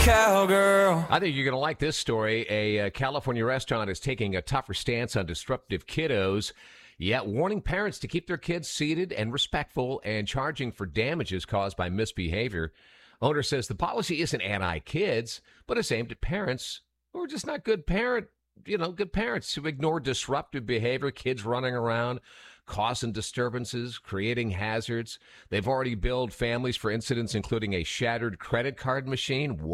cowgirl. I think you're going to like this story. A California restaurant is taking a tougher stance on disruptive kiddos, yet warning parents to keep their kids seated and respectful and charging for damages caused by misbehavior. Owner says the policy isn't anti-kids, but it's aimed at parents who are just not good parents who ignore disruptive behavior, kids running around, causing disturbances, creating hazards. They've already billed families for incidents including a shattered credit card machine.